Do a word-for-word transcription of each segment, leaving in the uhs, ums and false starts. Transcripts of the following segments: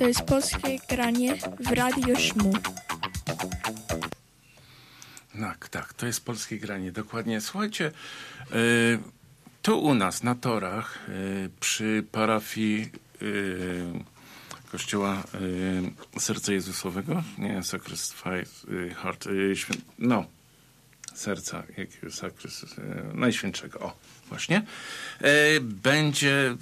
To jest polskie granie w Radio Szmu. Tak, tak, to jest polskie granie, dokładnie. Słuchajcie, y, tu u nas na torach y, przy parafii y, kościoła y, Serca Jezusowego, nie, Sacrifice y, Heart, y, świę, no, Serca jakiego, Sakrys, y, Najświętszego, o, właśnie, y, będzie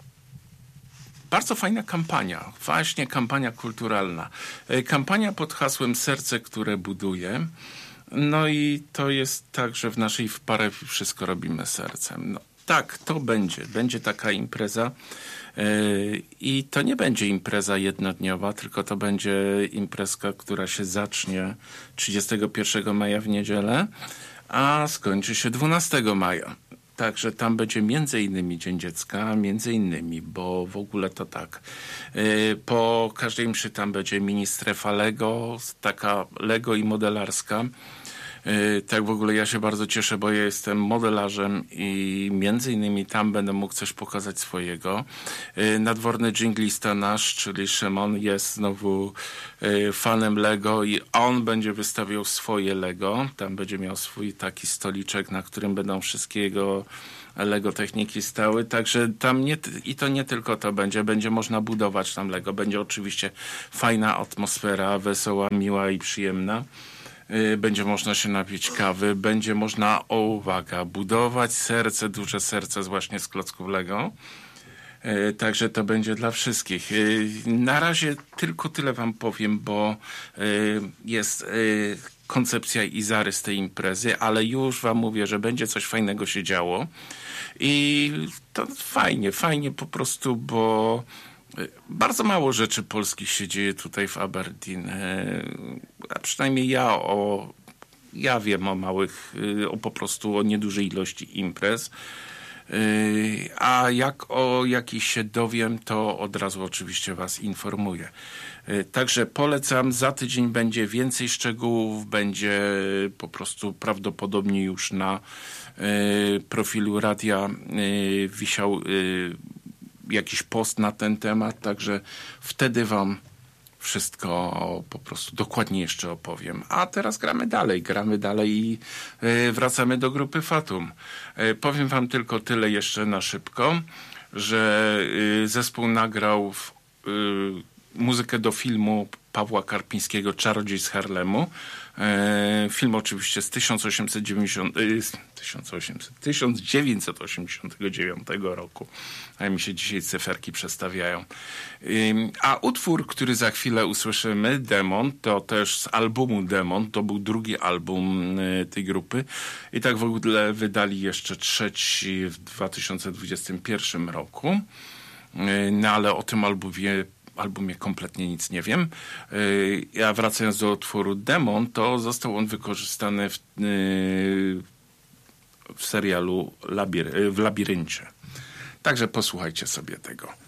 bardzo fajna kampania, właśnie kampania kulturalna. Y, kampania pod hasłem Serce, które buduje. No i to jest tak, że w naszej parafii wszystko robimy sercem. No, tak, to będzie. Będzie taka impreza yy, i to nie będzie impreza jednodniowa, tylko to będzie imprezka, która się zacznie trzydziestego pierwszego maja w niedzielę, a skończy się dwunastego maja. Także tam będzie między innymi Dzień Dziecka, między innymi, bo w ogóle to tak. Yy, po każdej mszy tam będzie mini strefa Lego, taka Lego i modelarska. Yy, tak w ogóle ja się bardzo cieszę, bo ja jestem modelarzem i między innymi tam będę mógł coś pokazać swojego. Yy, nadworny dżinglista nasz, czyli Szymon, jest znowu yy, fanem Lego i on będzie wystawiał swoje Lego. Tam będzie miał swój taki stoliczek, na którym będą wszystkie jego Lego techniki stały, także tam nie, i to nie tylko to będzie, będzie można budować tam Lego, będzie oczywiście fajna atmosfera, wesoła, miła i przyjemna. Będzie można się napić kawy, będzie można, o uwaga, budować serce, duże serce właśnie z klocków Lego. Także to będzie dla wszystkich. Na razie tylko tyle wam powiem, bo jest koncepcja i zarys tej imprezy, ale już wam mówię, że będzie coś fajnego się działo. I to fajnie, fajnie po prostu, bo bardzo mało rzeczy polskich się dzieje tutaj w Aberdeen. A przynajmniej ja o ja wiem o małych, o po prostu o niedużej ilości imprez. A jak o jakiś się dowiem, to od razu oczywiście was informuję. Także polecam, za tydzień będzie więcej szczegółów, będzie po prostu prawdopodobnie już na profilu radia wisiał jakiś post na ten temat, także wtedy wam wszystko po prostu dokładnie jeszcze opowiem. A teraz gramy dalej, gramy dalej i wracamy do grupy Fatum. Powiem wam tylko tyle jeszcze na szybko, że zespół nagrał w, muzykę do filmu Pawła Karpińskiego Czarodziej z Harlemu. Film oczywiście z tysiąc osiemset dziewięćset osiemdziesiątego roku. A mi się dzisiaj cyferki przestawiają. A utwór, który za chwilę usłyszymy, Demon, to też z albumu Demon, to był drugi album tej grupy. I tak w ogóle wydali jeszcze trzeci w dwa tysiące dwudziestym pierwszym roku. No ale o tym albumie albumie kompletnie nic nie wiem. Ja wracając do utworu Demon, to został on wykorzystany w, w serialu Labir- w Labiryncie. Także posłuchajcie sobie tego.